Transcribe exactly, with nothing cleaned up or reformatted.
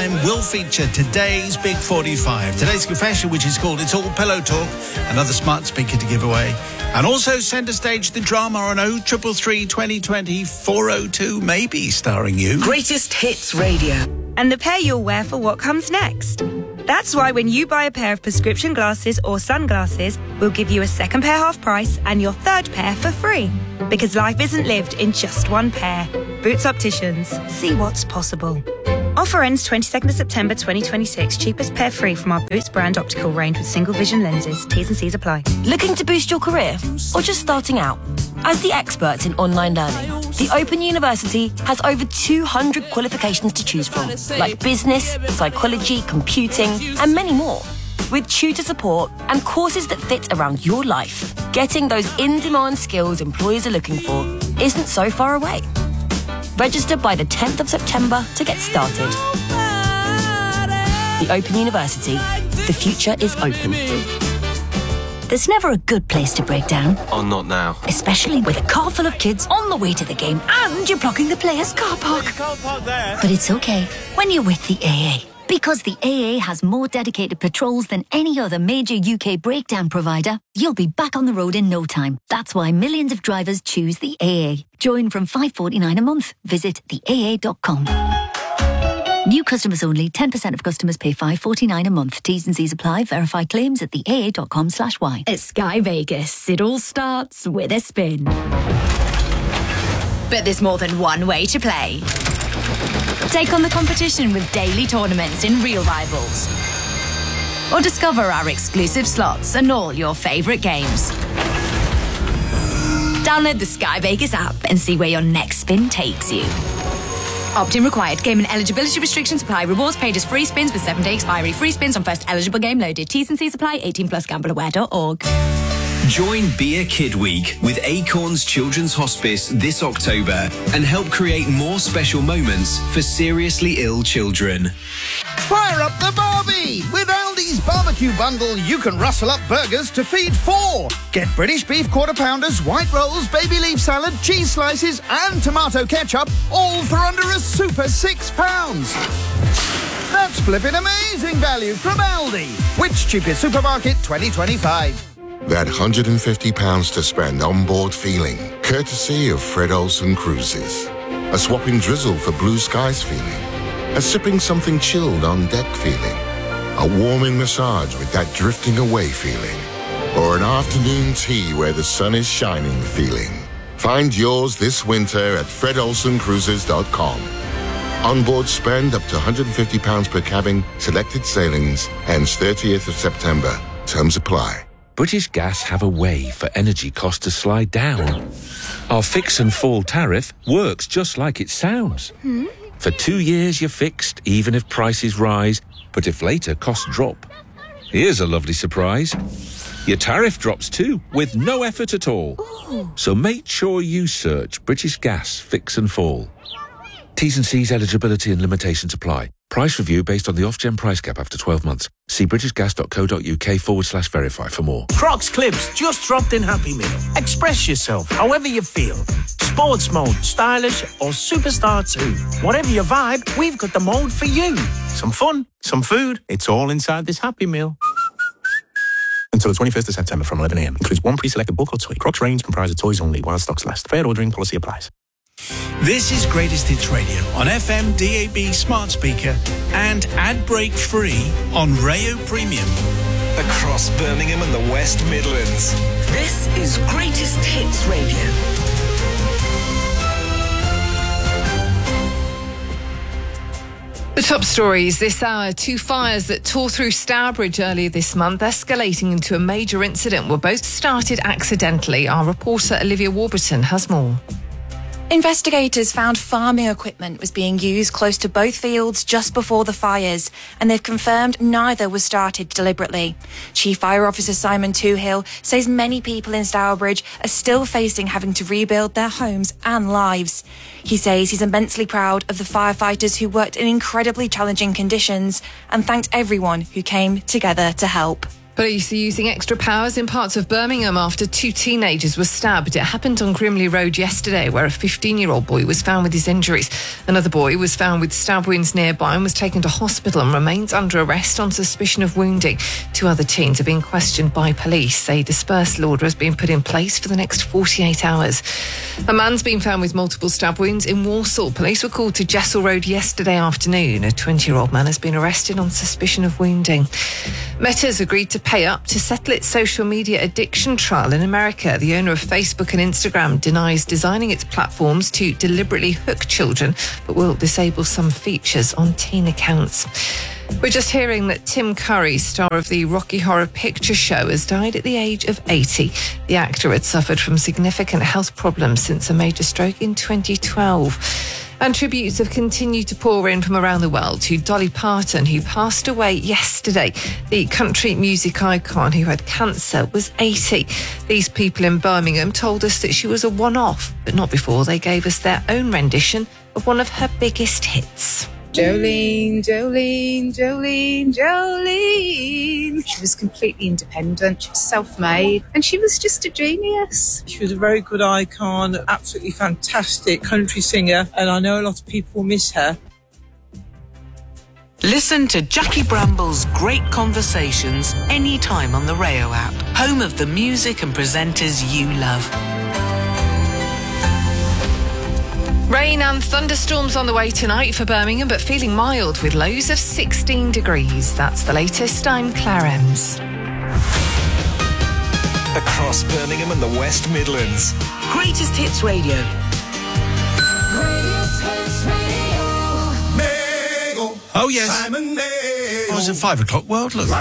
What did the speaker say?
Time will feature today's Big forty-five. Today's confession, which is called It's All Pillow Talk, another smart speaker to give away. And also centre stage the drama on oh three three three, twenty twenty, four oh two, maybe starring you. Greatest Hits Radio. And the pair you'll wear for what comes next. That's why when you buy a pair of prescription glasses or sunglasses, we'll give you a second pair half price and your third pair for free. Because life isn't lived in just one pair. Boots Opticians. See what's possible. Offer ends twenty-second of September twenty twenty-six. Cheapest pair free from our Boots brand optical range with single vision lenses. T's and C's apply. Looking to boost your career? Or just starting out? As the experts in online learning, the Open University has over two hundred qualifications to choose from, like business, psychology, computing, and many more. With tutor support and courses that fit around your life, getting those in-demand skills employers are looking for isn't so far away. Register by the tenth of September to get started. The Open University. The future is open. There's never a good place to break down. Oh, not now. Especially with a car full of kids on the way to the game and you're blocking the players' car park. Car park there. But it's okay when you're with the A A. Because the A A has more dedicated patrols than any other major U K breakdown provider, you'll be back on the road in no time. That's why millions of drivers choose the A A. Join from five pounds forty-nine a month. Visit the A A dot com. New customers only. ten percent of customers pay five pounds forty-nine a month. T's and C's apply. Verify claims at the A A dot com slash Y. At Sky Vegas, it all starts with a spin. But there's more than one way to play. Take on the competition with daily tournaments in Real Rivals. Or discover our exclusive slots and all your favourite games. Download the Sky Vegas app and see where your next spin takes you. Opt-in required. Game and eligibility restrictions apply. Rewards paid as free spins with seven-day expiry. Free spins on first eligible game loaded. T's and C's apply. eighteen plus gamble aware dot org. Join Be a Kid Week with Acorns Children's Hospice this October and help create more special moments for seriously ill children. Fire up the Barbie! With Aldi's barbecue bundle, you can rustle up burgers to feed four. Get British beef quarter pounders, white rolls, baby leaf salad, cheese slices and tomato ketchup, all for under a super six pounds. That's flipping amazing value from Aldi. Which cheapest supermarket twenty twenty-five? That one hundred fifty pounds to spend on board feeling, courtesy of Fred Olsen Cruises. A swapping drizzle for blue skies feeling. A sipping something chilled on deck feeling. A warming massage with that drifting away feeling. Or an afternoon tea where the sun is shining feeling. Find yours this winter at fred olsen cruises dot com. Onboard spend up to one hundred fifty pounds per cabin, selected sailings, ends thirtieth of September. Terms apply. British Gas have a way for energy costs to slide down. Our fix and fall tariff works just like it sounds. Hmm? For two years you're fixed, even if prices rise, but if later costs drop. Here's a lovely surprise. Your tariff drops too, with no effort at all. Ooh. So make sure you search British Gas Fix and Fall. T's and C's eligibility and limitations apply. Price review based on the off-gen price cap after twelve months. See britishgas.co.uk forward slash verify for more. Crocs Clips just dropped in Happy Meal. Express yourself however you feel. Sports mode, stylish or superstar too. Whatever your vibe, we've got the mode for you. Some fun, some food. It's all inside this Happy Meal. Until the twenty-first of September from eleven a m. Includes one pre-selected book or toy. Crocs range comprises toys only while stocks last. Fair ordering policy applies. This is Greatest Hits Radio on F M, D A B, smart speaker and ad break free on Rayo Premium. Across Birmingham and the West Midlands. This is Greatest Hits Radio. The top stories this hour. Two fires that tore through Stourbridge earlier this month, escalating into a major incident, were both started accidentally. Our reporter Olivia Warburton has more. Investigators found farming equipment was being used close to both fields just before the fires, and they've confirmed neither was started deliberately. Chief Fire Officer Simon Toohill says many people in Stourbridge are still facing having to rebuild their homes and lives. He says he's immensely proud of the firefighters who worked in incredibly challenging conditions and thanked everyone who came together to help. Police are using extra powers in parts of Birmingham after two teenagers were stabbed. It happened on Grimley Road yesterday, where a fifteen-year-old boy was found with his injuries. Another boy was found with stab wounds nearby and was taken to hospital and remains under arrest on suspicion of wounding. Two other teens are being questioned by police. A dispersal order has been put in place for the next forty-eight hours. A man's been found with multiple stab wounds in Walsall. Police were called to Jessel Road yesterday afternoon. A twenty-year-old man has been arrested on suspicion of wounding. Meta's agreed to pay up to settle its social media addiction trial in America. The owner of Facebook and Instagram denies designing its platforms to deliberately hook children, but will disable some features on teen accounts. We're just hearing that Tim Curry, star of the Rocky Horror Picture Show, has died at the age of eighty. The actor had suffered from significant health problems since a major stroke in twenty twelve. And tributes have continued to pour in from around the world to Dolly Parton, who passed away yesterday. The country music icon who had cancer was eighty. These people in Birmingham told us that she was a one-off, but not before they gave us their own rendition of one of her biggest hits. Jolene, Jolene, Jolene, Jolene. She was completely independent, she was self-made, and she was just a genius. She was a very good icon, absolutely fantastic country singer, and I know a lot of people will miss her. Listen to Jackie Bramble's Great Conversations anytime on the Rayo app, home of the music and presenters you love. Rain and thunderstorms on the way tonight for Birmingham, but feeling mild with lows of sixteen degrees. That's the latest. I'm Claire Ems. Across Birmingham and the West Midlands. Greatest Hits Radio. Oh, yes. Oh, it's a five o'clock world, look.